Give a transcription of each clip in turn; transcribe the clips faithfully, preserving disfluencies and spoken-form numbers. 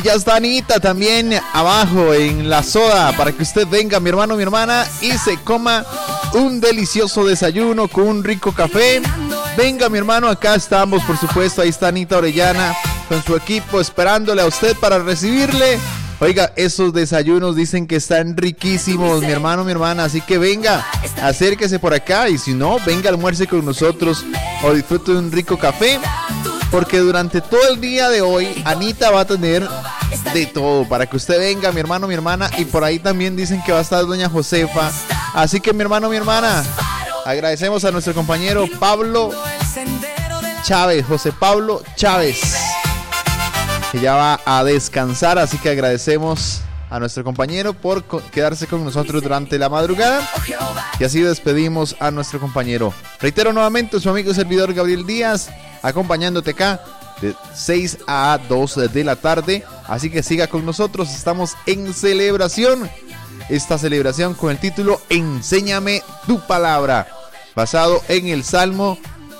Ya está Anita también abajo en la soda para que usted venga, mi hermano, mi hermana, y se coma un delicioso desayuno con un rico café. Venga, mi hermano, acá estamos, por supuesto. Ahí está Anita Orellana con su equipo esperándole a usted para recibirle. Oiga, esos desayunos dicen que están riquísimos, mi hermano, mi hermana. Así que venga, acérquese por acá. Y si no, venga, almuerce con nosotros o disfrute de un rico café. Porque durante todo el día de hoy, Anita va a tener de todo para que usted venga, mi hermano, mi hermana. Y por ahí también dicen que va a estar doña Josefa. Así que, mi hermano, mi hermana, agradecemos a nuestro compañero Pablo Chávez, José Pablo Chávez, que ya va a descansar, así que agradecemos a nuestro compañero por co- quedarse con nosotros durante la madrugada, y así despedimos a nuestro compañero. Reitero nuevamente, su amigo y servidor Gabriel Díaz, acompañándote acá de seis a dos de la tarde, así que siga con nosotros. Estamos en celebración, esta celebración con el título Enséñame tu palabra, basado en el Salmo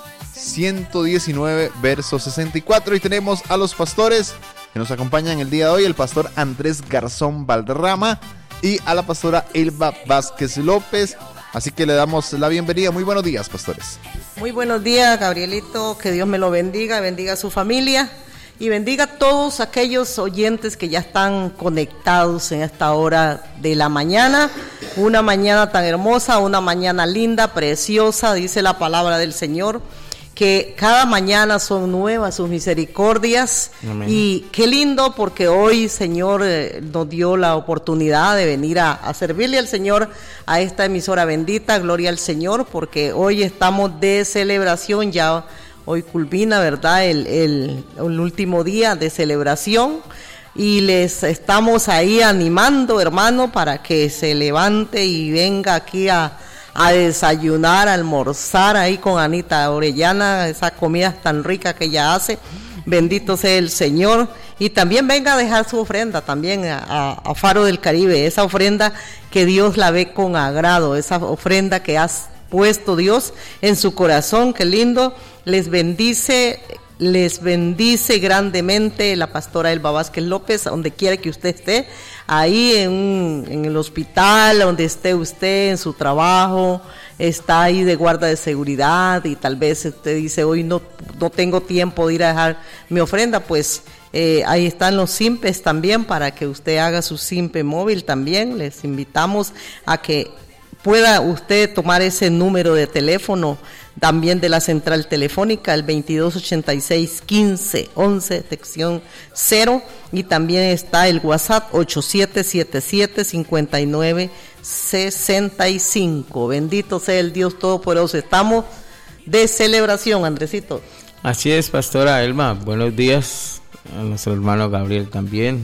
ciento diecinueve, verso sesenta y cuatro. Y tenemos a los pastores que nos acompañan el día de hoy, el pastor Andrés Garzón Valderrama y a la pastora Elba Vázquez López. Así que le damos la bienvenida. Muy buenos días, pastores. Muy buenos días, Gabrielito, que Dios me lo bendiga, bendiga a su familia y bendiga a todos aquellos oyentes que ya están conectados en esta hora de la mañana. Una mañana tan hermosa, una mañana linda, preciosa, dice la palabra del Señor, que cada mañana son nuevas sus misericordias. Amén. Y qué lindo, porque hoy, Señor, eh, nos dio la oportunidad de venir a, a servirle al Señor a esta emisora bendita. Gloria al Señor, porque hoy estamos de celebración, ya hoy culmina, ¿verdad?, el, el, el último día de celebración, y les estamos ahí animando, hermano, para que se levante y venga aquí a a desayunar, a almorzar ahí con Anita Orellana, esa comida tan rica que ella hace. Bendito sea el Señor. Y también venga a dejar su ofrenda también a, a, a Faro del Caribe, esa ofrenda que Dios la ve con agrado, esa ofrenda que has puesto Dios en su corazón. Qué lindo. Les bendice, les bendice grandemente la pastora Elba Vázquez López, donde quiera que usted esté, ahí en, en el hospital, donde esté usted, en su trabajo, está ahí de guarda de seguridad, y tal vez usted dice, hoy no, no tengo tiempo de ir a dejar mi ofrenda. Pues eh, ahí están los simpes también, para que usted haga su simpe móvil también. Les invitamos a que pueda usted tomar ese número de teléfono también de la central telefónica, el veintidós ochenta y seis, quince, once, sección cero, y también está el WhatsApp ocho siete siete siete, cinco nueve seis cinco. Bendito sea el Dios Todopoderoso. Estamos de celebración, Andresito. Así es, pastora Elma. Buenos días a nuestro hermano Gabriel también,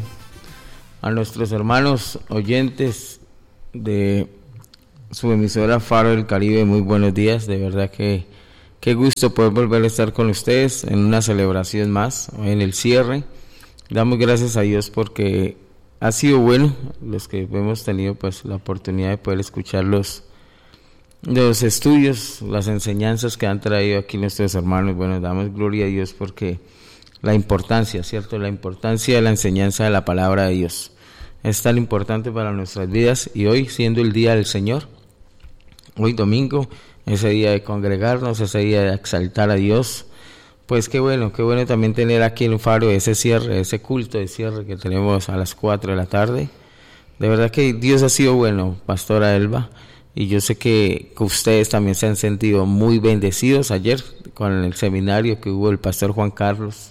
a nuestros hermanos oyentes de su emisora Faro del Caribe. Muy buenos días, de verdad que qué gusto poder volver a estar con ustedes en una celebración más, en el cierre. Damos gracias a Dios porque ha sido bueno los que hemos tenido pues la oportunidad de poder escuchar los, los estudios, las enseñanzas que han traído aquí nuestros hermanos. Bueno, damos gloria a Dios porque la importancia, ¿cierto? La importancia de la enseñanza de la palabra de Dios es tan importante para nuestras vidas, y hoy, siendo el día del Señor, hoy domingo, ese día de congregarnos, ese día de exaltar a Dios, pues qué bueno, qué bueno también tener aquí en Faro ese cierre, ese culto de cierre que tenemos a las cuatro de la tarde. De verdad que Dios ha sido bueno, pastora Elba, y yo sé que, que ustedes también se han sentido muy bendecidos ayer con el seminario que hubo el pastor Juan Carlos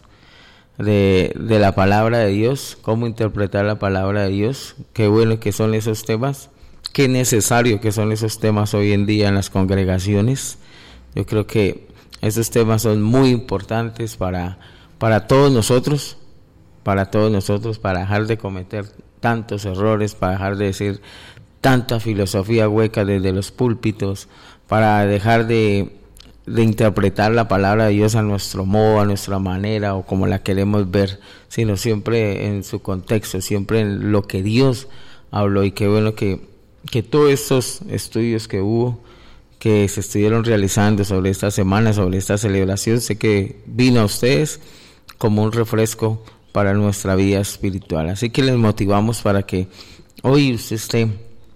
de, de la palabra de Dios, cómo interpretar la palabra de Dios. Qué bueno que son esos temas, qué necesario que son esos temas hoy en día en las congregaciones. Yo creo que esos temas son muy importantes para, para todos nosotros, para todos nosotros, para dejar de cometer tantos errores, para dejar de decir tanta filosofía hueca desde los púlpitos, para dejar de, de interpretar la palabra de Dios a nuestro modo, a nuestra manera o como la queremos ver, sino siempre en su contexto, siempre en lo que Dios habló. Y qué bueno que, que todos estos estudios que hubo, que se estuvieron realizando sobre esta semana, sobre esta celebración, sé que vino a ustedes como un refresco para nuestra vida espiritual. Así que les motivamos para que hoy usted esté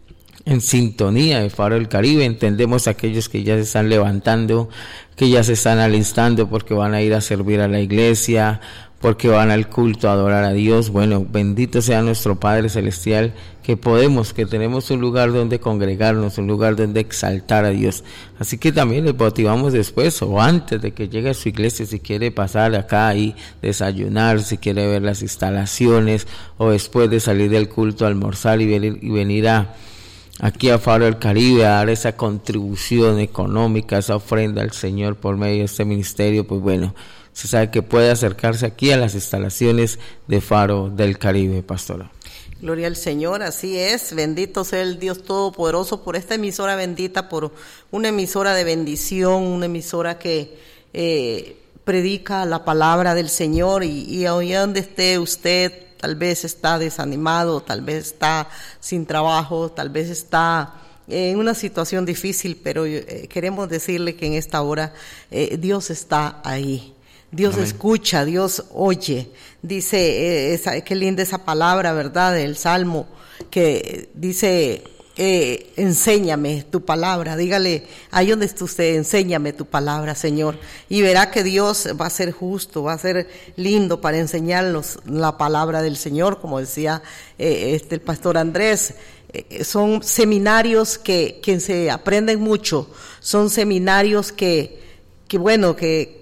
en sintonía de Faro del Caribe. Entendemos a aquellos que ya se están levantando, que ya se están alistando porque van a ir a servir a la iglesia, porque van al culto a adorar a Dios. Bueno, bendito sea nuestro Padre Celestial, que podemos, que tenemos un lugar donde congregarnos, un lugar donde exaltar a Dios. Así que también les motivamos después o antes de que llegue a su iglesia, si quiere pasar acá y desayunar, si quiere ver las instalaciones, o después de salir del culto, almorzar y venir, y venir a aquí a Faro del Caribe a dar esa contribución económica, esa ofrenda al Señor por medio de este ministerio. Pues bueno, se sabe que puede acercarse aquí a las instalaciones de Faro del Caribe, pastora. Gloria al Señor, así es. Bendito sea el Dios Todopoderoso por esta emisora bendita, por una emisora de bendición, una emisora que eh, predica la palabra del Señor. Y, y hoy donde esté usted, tal vez está desanimado, tal vez está sin trabajo, tal vez está en una situación difícil, pero eh, queremos decirle que en esta hora eh, Dios está ahí. Dios Amén. Escucha, Dios oye. Dice, eh, esa, qué linda esa palabra, ¿verdad? El Salmo que dice, eh, enséñame tu palabra. Dígale, ahí donde está usted, enséñame tu palabra, Señor. Y verá que Dios va a ser justo, va a ser lindo para enseñarnos la palabra del Señor, como decía eh, este el pastor Andrés. Eh, son seminarios que, que se aprenden mucho, son seminarios que, que bueno, que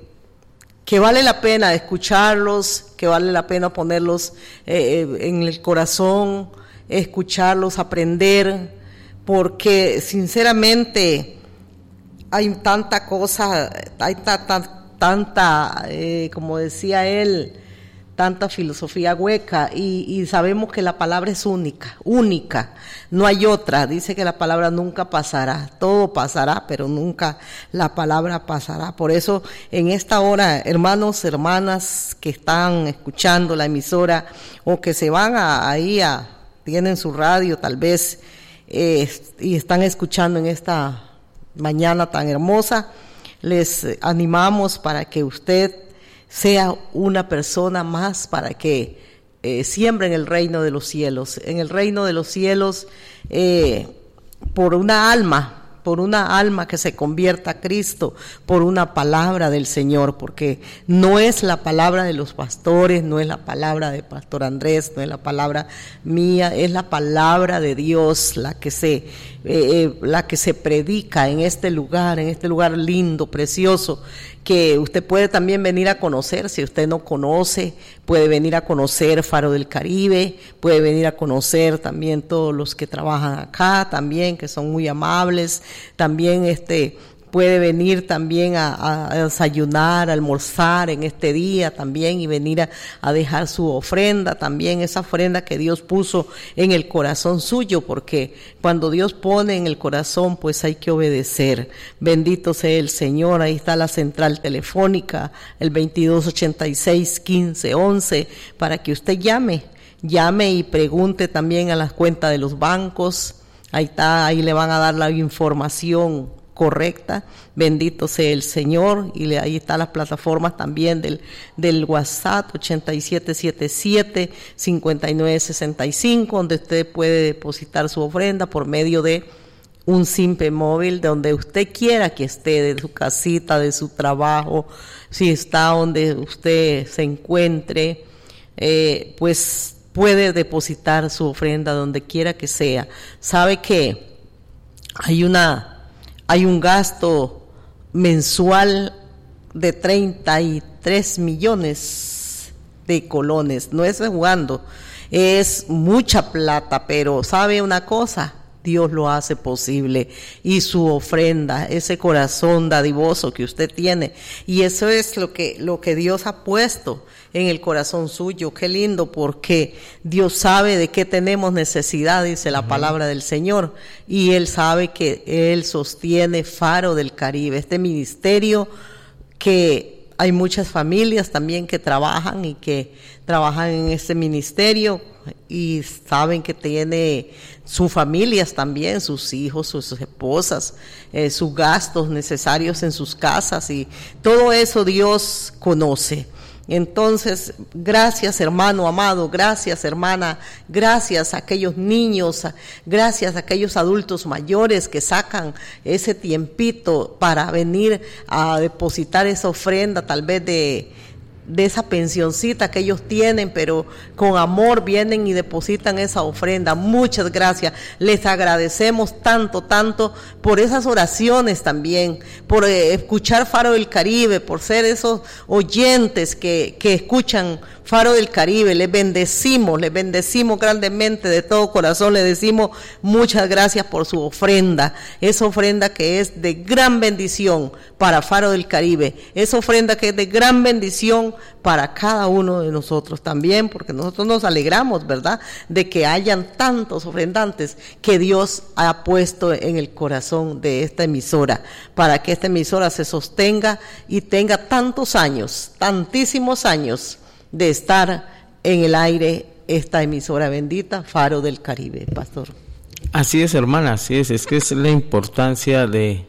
que vale la pena escucharlos, que vale la pena ponerlos eh, en el corazón, escucharlos, aprender, porque sinceramente hay tanta cosa, hay ta, ta, tanta, eh, como decía él, tanta filosofía hueca, y, y sabemos que la palabra es única, única, no hay otra. Dice que la palabra nunca pasará, todo pasará, pero nunca la palabra pasará. Por eso, en esta hora, hermanos, hermanas que están escuchando la emisora, o que se van a, ahí a, tienen su radio tal vez, eh, y están escuchando en esta mañana tan hermosa, les animamos para que usted sea una persona más, para que eh, siembre en el reino de los cielos, en el reino de los cielos, eh, por una alma, por una alma que se convierta a Cristo, por una palabra del Señor, porque no es la palabra de los pastores, no es la palabra de Pastor Andrés, no es la palabra mía, es la palabra de Dios la que se, eh, eh, la que se predica en este lugar, en este lugar lindo, precioso, que usted puede también venir a conocer. Si usted no conoce, puede venir a conocer Faro del Caribe, puede venir a conocer también todos los que trabajan acá, también, que son muy amables. También este puede venir también a, a desayunar, a almorzar en este día también, y venir a, a dejar su ofrenda también, esa ofrenda que Dios puso en el corazón suyo, porque cuando Dios pone en el corazón, pues hay que obedecer. Bendito sea el Señor. Ahí está la central telefónica, el veintidós ochenta y seis, quince, once, para que usted llame, llame y pregunte también a las cuentas de los bancos. Ahí está, ahí le van a dar la información correcta. Bendito sea el Señor. Y le, ahí están las plataformas también del, del WhatsApp, ochenta y siete setenta y siete, cincuenta y nueve sesenta y cinco, donde usted puede depositar su ofrenda por medio de un simple móvil, de donde usted quiera que esté, de su casita, de su trabajo, si está donde usted se encuentre, eh, pues puede depositar su ofrenda donde quiera que sea. Sabe que hay una, hay un gasto mensual de treinta y tres millones de colones. No es jugando, es mucha plata, pero ¿sabe una cosa? Dios lo hace posible, y su ofrenda, ese corazón dadivoso que usted tiene, y eso es lo que, lo que Dios ha puesto en el corazón suyo. Qué lindo, porque Dios sabe de qué tenemos necesidad, dice la uh-huh. palabra del Señor, y Él sabe que Él sostiene Faro del Caribe, este ministerio que hay muchas familias también que trabajan y que trabajan en este ministerio, y saben que tiene sus familias también, sus hijos, sus esposas, eh, sus gastos necesarios en sus casas, y todo eso Dios conoce. Entonces, gracias hermano amado, gracias hermana, gracias a aquellos niños, gracias a aquellos adultos mayores que sacan ese tiempito para venir a depositar esa ofrenda, tal vez de... de esa pensioncita que ellos tienen, pero con amor vienen y depositan esa ofrenda. Muchas gracias, les agradecemos tanto, tanto por esas oraciones también, por eh, escuchar Faro del Caribe, por ser esos oyentes que, que escuchan Faro del Caribe. Les bendecimos, les bendecimos grandemente de todo corazón, les decimos muchas gracias por su ofrenda, esa ofrenda que es de gran bendición para Faro del Caribe, esa ofrenda que es de gran bendición para cada uno de nosotros también, porque nosotros nos alegramos, ¿verdad?, de que hayan tantos ofrendantes que Dios ha puesto en el corazón de esta emisora, para que esta emisora se sostenga y tenga tantos años, tantísimos años de estar en el aire, esta emisora bendita, Faro del Caribe, pastor. Así es, hermana, así es, es que es la importancia de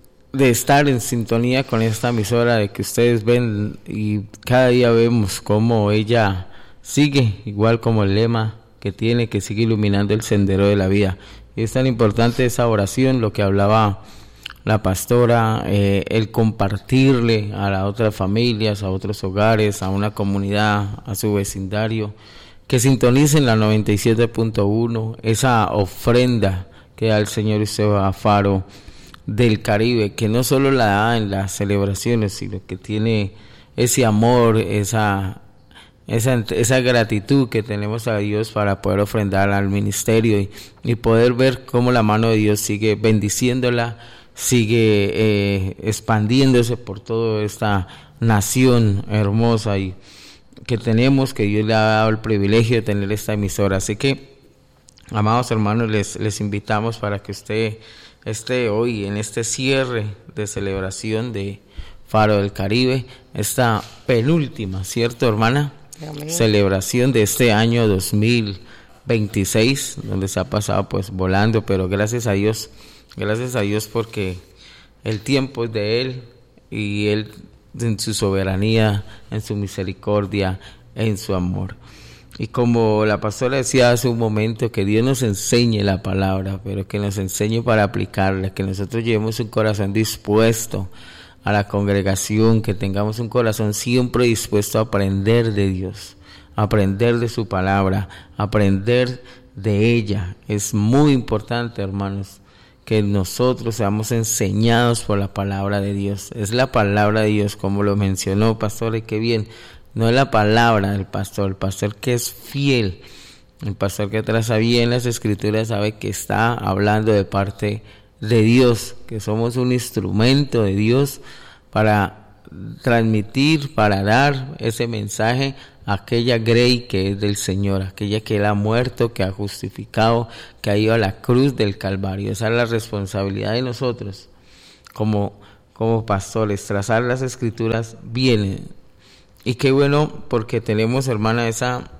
de estar en sintonía con esta emisora, de que ustedes ven y cada día vemos cómo ella sigue, igual como el lema que tiene, que sigue iluminando el sendero de la vida. Y es tan importante esa oración, lo que hablaba la pastora, eh, el compartirle a las otras familias, a otros hogares, a una comunidad, a su vecindario, que sintonicen la noventa y siete punto uno, esa ofrenda que da el Señor y usted va a Faro del Caribe, que no solo la da en las celebraciones, sino que tiene ese amor, esa, esa, esa gratitud que tenemos a Dios para poder ofrendar al ministerio y, y poder ver cómo la mano de Dios sigue bendiciéndola, sigue eh, expandiéndose por toda esta nación hermosa y que tenemos, que Dios le ha dado el privilegio de tener esta emisora. Así que, amados hermanos, les, les invitamos para que usted esté hoy en este cierre de celebración de Faro del Caribe, esta penúltima, ¿cierto, hermana? Amén. Celebración de este año dos mil veintiséis, donde se ha pasado pues volando, pero gracias a Dios, gracias a Dios porque el tiempo es de Él y Él en su soberanía, en su misericordia, en su amor. Y como la pastora decía hace un momento, que Dios nos enseñe la palabra, pero que nos enseñe para aplicarla, que nosotros llevemos un corazón dispuesto a la congregación, que tengamos un corazón siempre dispuesto a aprender de Dios, a aprender de su palabra, a aprender de ella. Es muy importante, hermanos, que nosotros seamos enseñados por la palabra de Dios. Es la palabra de Dios, como lo mencionó, pastor, y qué bien. No es la palabra del pastor, el pastor que es fiel, el pastor que traza bien las escrituras, sabe que está hablando de parte de Dios, que somos un instrumento de Dios para transmitir, para dar ese mensaje a aquella grey que es del Señor, aquella que Él ha muerto, que ha justificado, que ha ido a la cruz del Calvario. Esa es la responsabilidad de nosotros como, como pastores, trazar las escrituras bien. Y qué bueno, porque tenemos, hermana, esa,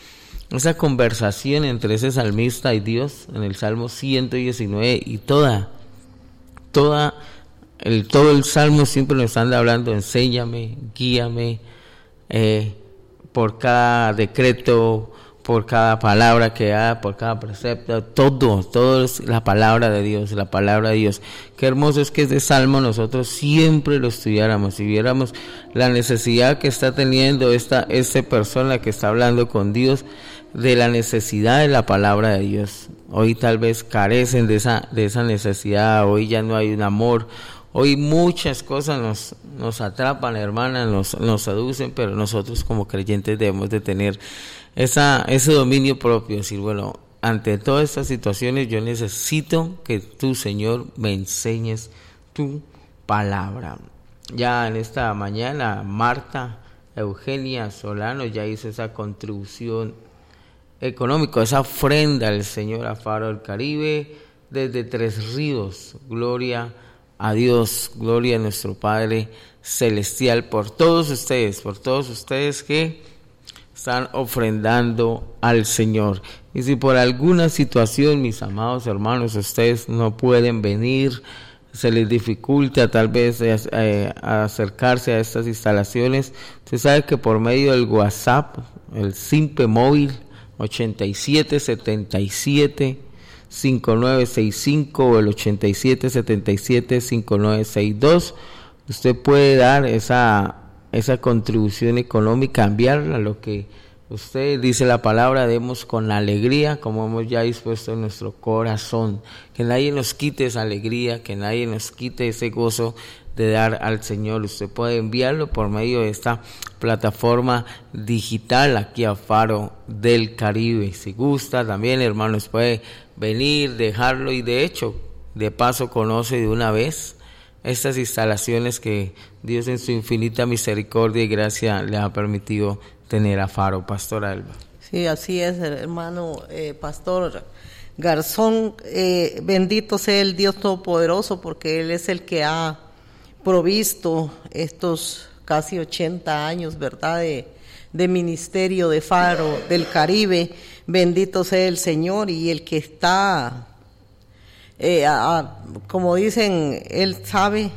esa conversación entre ese salmista y Dios en el Salmo ciento diecinueve, y toda, toda el, todo el Salmo siempre nos anda hablando: enséñame, guíame, eh, por cada decreto, por cada palabra que da, por cada precepto, todo, todo es la palabra de Dios, la palabra de Dios. Qué hermoso es que este salmo nosotros siempre lo estudiáramos y viéramos la necesidad que está teniendo esta, esta persona que está hablando con Dios, de la necesidad de la palabra de Dios. Hoy tal vez carecen de esa, de esa necesidad, hoy ya no hay un amor, hoy muchas cosas nos, nos atrapan, hermanas, nos, nos seducen, pero nosotros como creyentes debemos de tener esa, ese dominio propio, decir, bueno, ante todas estas situaciones yo necesito que tú, Señor, me enseñes tu palabra. Ya en esta mañana Marta Eugenia Solano ya hizo esa contribución económica, esa ofrenda al Señor a Faro del Caribe desde Tres Ríos. Gloria a Dios, gloria a nuestro Padre Celestial por todos ustedes, por todos ustedes que están ofrendando al Señor. Y si por alguna situación, mis amados hermanos, ustedes no pueden venir, se les dificulta tal vez eh, eh, acercarse a estas instalaciones, usted sabe que por medio del WhatsApp, el Simpe móvil ochenta y siete setenta y siete cincuenta y nueve sesenta y cinco o el ochenta y siete setenta y siete cincuenta y nueve sesenta y dos, usted puede dar esa, esa contribución económica, enviarla, lo que usted dice la palabra, demos con alegría, como hemos ya dispuesto en nuestro corazón, que nadie nos quite esa alegría, que nadie nos quite ese gozo de dar al Señor. Usted puede enviarlo por medio de esta plataforma digital aquí a Faro del Caribe. Si gusta también, hermanos, puede venir, dejarlo, y de hecho, de paso conoce de una vez estas instalaciones que Dios en su infinita misericordia y gracia le ha permitido tener a Faro. Pastora Elba. Sí, así es, hermano eh, Pastor Garzón. Eh, bendito sea el Dios Todopoderoso, porque Él es el que ha provisto estos casi ochenta años, ¿verdad?, de, de ministerio de Faro del Caribe. Bendito sea el Señor, y el que está, eh, a, a, como dicen, Él sabe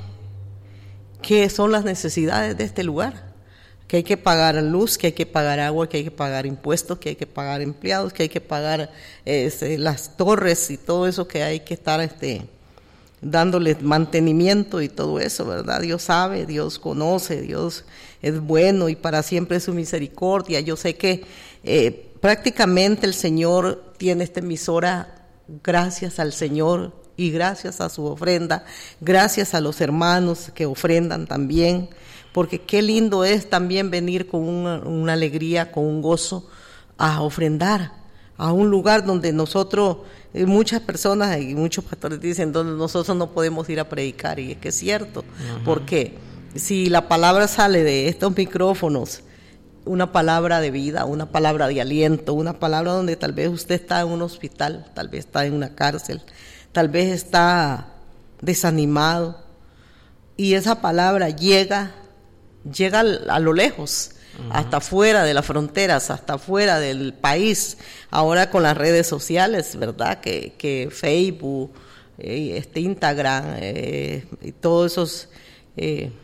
qué son las necesidades de este lugar, que hay que pagar luz, que hay que pagar agua, que hay que pagar impuestos, que hay que pagar empleados, que hay que pagar este, las torres y todo eso, que hay que estar este, dándole mantenimiento y todo eso, ¿verdad? Dios sabe, Dios conoce, Dios es bueno y para siempre es su misericordia. Yo sé que eh, prácticamente el Señor tiene esta emisora gracias al Señor y gracias a su ofrenda, gracias a los hermanos que ofrendan también, porque qué lindo es también venir con una, una alegría, con un gozo, a ofrendar a un lugar donde nosotros, muchas personas y muchos pastores dicen, donde nosotros no podemos ir a predicar, y es que es cierto, uh-huh. Porque si la palabra sale de estos micrófonos, una palabra de vida, una palabra de aliento, una palabra donde tal vez usted está en un hospital, tal vez está en una cárcel, tal vez está desanimado, y esa palabra llega llega a lo lejos, uh-huh. Hasta fuera de las fronteras, hasta fuera del país. Ahora con las redes sociales, ¿verdad? Que, que Facebook, eh, este Instagram, eh, y todos esos eh,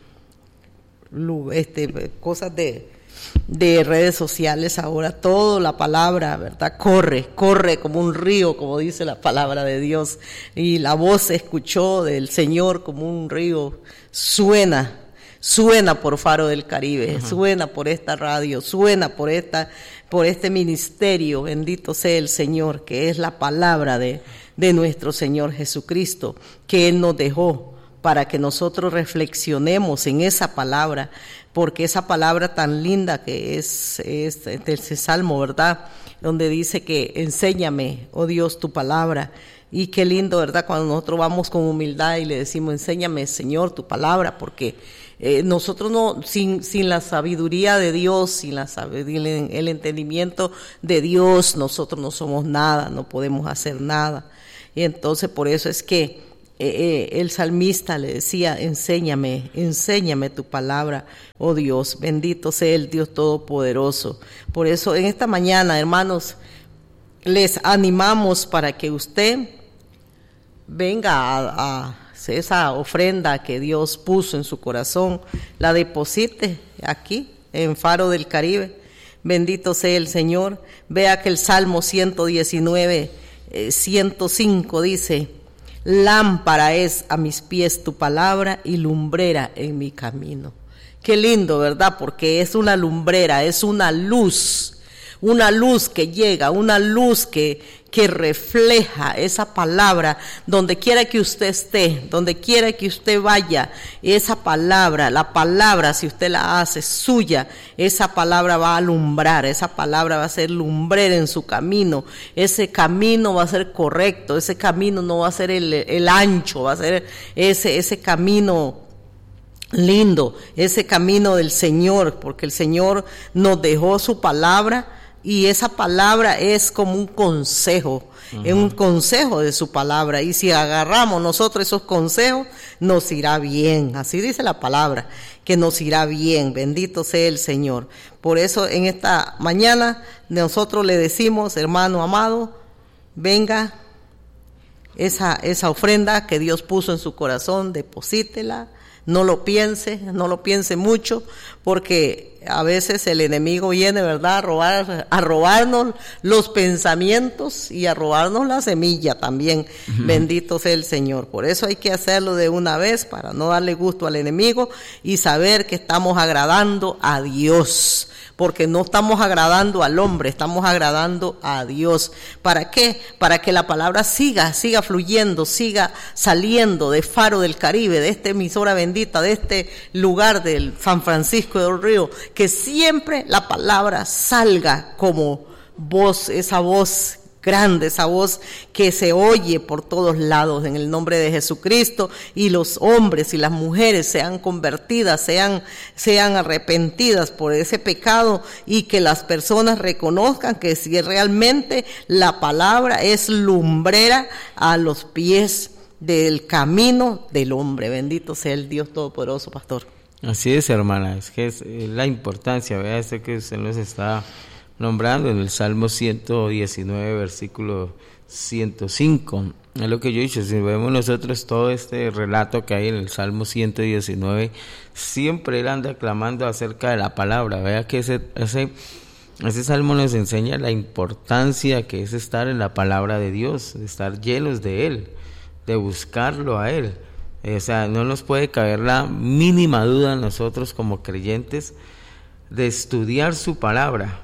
este, cosas de, de redes sociales, ahora toda la palabra, ¿verdad? Corre, corre como un río, como dice la palabra de Dios. Y la voz se escuchó del Señor como un río, suena. Suena por Faro del Caribe, uh-huh. Suena por esta radio, suena por esta, por este ministerio, bendito sea el Señor, que es la palabra de, de nuestro Señor Jesucristo, que Él nos dejó para que nosotros reflexionemos en esa palabra, porque esa palabra tan linda que es, es ese salmo, ¿verdad?, donde dice que enséñame, oh Dios, tu palabra. Y qué lindo, ¿verdad?, cuando nosotros vamos con humildad y le decimos, enséñame, Señor, tu palabra, porque eh, nosotros no, sin, sin la sabiduría de Dios, sin la el entendimiento de Dios, nosotros no somos nada, no podemos hacer nada. Y entonces por eso es que eh, eh, el salmista le decía, enséñame, enséñame tu palabra, oh Dios, bendito sea el Dios Todopoderoso. Por eso en esta mañana, hermanos, les animamos para que usted venga a, a esa ofrenda que Dios puso en su corazón, la deposite aquí en Faro del Caribe. Bendito sea el Señor. Vea que el Salmo ciento diecinueve, eh, ciento cinco dice, lámpara es a mis pies tu palabra y lumbrera en mi camino. Qué lindo, ¿verdad? Porque es una lumbrera, es una luz. Una luz que llega, una luz que, que refleja esa palabra donde quiera que usted esté, donde quiera que usted vaya. Esa palabra, la palabra, si usted la hace suya, esa palabra va a alumbrar, esa palabra va a ser lumbrera en su camino. Ese camino va a ser correcto, ese camino no va a ser el, el ancho, va a ser ese, ese camino lindo, ese camino del Señor, porque el Señor nos dejó su palabra. Y esa palabra es como un consejo, uh-huh. Es un consejo de su palabra. Y si agarramos nosotros esos consejos, nos irá bien. Así dice la palabra, que nos irá bien. Bendito sea el Señor. Por eso en esta mañana nosotros le decimos, hermano amado, venga esa, esa ofrenda que Dios puso en su corazón, deposítela, no lo piense, no lo piense mucho, porque a veces el enemigo viene, ¿verdad?, a robar, a robarnos los pensamientos y a robarnos la semilla también. Uh-huh. Bendito sea el Señor. Por eso hay que hacerlo de una vez para no darle gusto al enemigo y saber que estamos agradando a Dios. Porque no estamos agradando al hombre, estamos agradando a Dios. ¿Para qué? Para que la palabra siga, siga fluyendo, siga saliendo de Faro del Caribe, de esta emisora bendita, de este lugar del San Francisco del Río, que siempre la palabra salga como voz, esa voz grande, esa voz que se oye por todos lados en el nombre de Jesucristo, y los hombres y las mujeres sean convertidas, sean, sean arrepentidas por ese pecado, y que las personas reconozcan que si realmente la palabra es lumbrera a los pies del camino del hombre. Bendito sea el Dios Todopoderoso, pastor. Así es, hermana, es que es la importancia, vea, este que usted nos está nombrando en el Salmo ciento diecinueve, versículo ciento cinco. Es lo que yo he dicho, si vemos nosotros todo este relato que hay en el Salmo ciento diecinueve, siempre él anda clamando acerca de la palabra. Vea que ese, ese, ese Salmo nos enseña la importancia que es estar en la palabra de Dios, de estar llenos de Él, de buscarlo a Él. O sea, no nos puede caber la mínima duda a nosotros como creyentes de estudiar su palabra,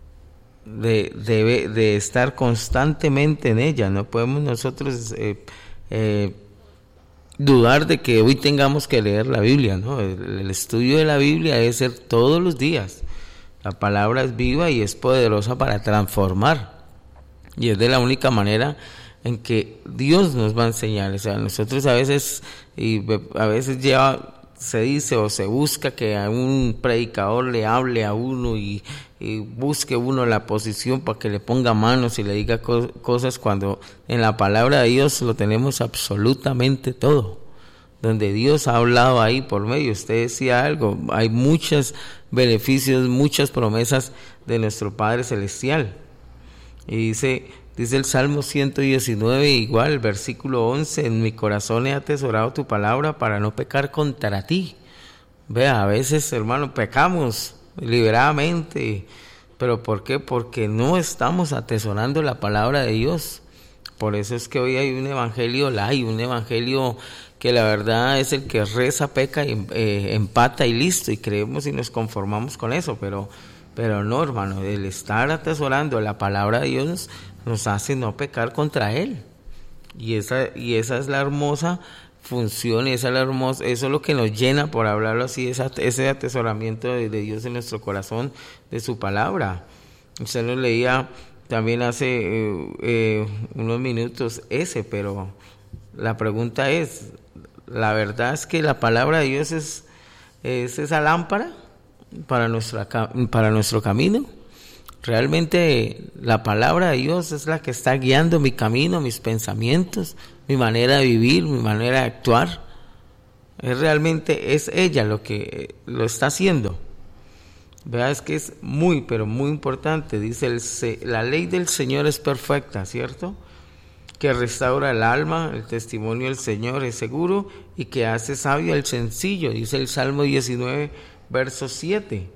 De, de, de estar constantemente en ella. No podemos nosotros eh, eh, dudar de que hoy tengamos que leer la Biblia, ¿no? El, el estudio de la Biblia debe ser todos los días. La palabra es viva y es poderosa para transformar, y es de la única manera en que Dios nos va a enseñar. O sea, nosotros a veces y a veces lleva se dice o se busca que a un predicador le hable a uno y, y busque uno la posición para que le ponga manos y le diga co- cosas cuando en la palabra de Dios lo tenemos absolutamente todo. Donde Dios ha hablado ahí por medio, usted decía algo, hay muchos beneficios, muchas promesas de nuestro Padre Celestial. Y dice, dice el Salmo ciento diecinueve, igual, el versículo once, en mi corazón he atesorado tu palabra para no pecar contra ti. Vea, a veces, hermano, pecamos deliberadamente, pero ¿por qué? Porque no estamos atesorando la palabra de Dios. Por eso es que hoy hay un evangelio light, un evangelio que la verdad es el que reza, peca, y, eh, empata y listo, y creemos y nos conformamos con eso, pero, pero no, hermano, el estar atesorando la palabra de Dios nos hace no pecar contra Él, y esa, y esa es la hermosa función, y esa es la hermosa, eso es lo que nos llena, por hablarlo así, esa, ese atesoramiento de, de Dios en nuestro corazón, de su palabra. Usted nos leía también hace eh, eh, unos minutos ese, pero la pregunta es, la verdad es que la palabra de Dios es, es esa lámpara para, nuestra, para nuestro camino. Realmente la palabra de Dios es la que está guiando mi camino, mis pensamientos, mi manera de vivir, mi manera de actuar. Es realmente es ella lo que lo está haciendo. Vea, es que es muy, pero muy importante. Dice, el, la ley del Señor es perfecta, ¿cierto? Que restaura el alma, el testimonio del Señor es seguro y que hace sabio al sencillo. Dice el Salmo diecinueve, verso siete.